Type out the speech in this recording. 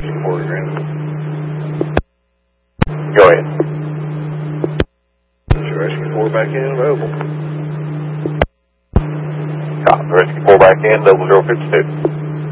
Rescue 4 agreement. Go ahead. Rescue 4 back in, available. Rescue 4 back in, 0052.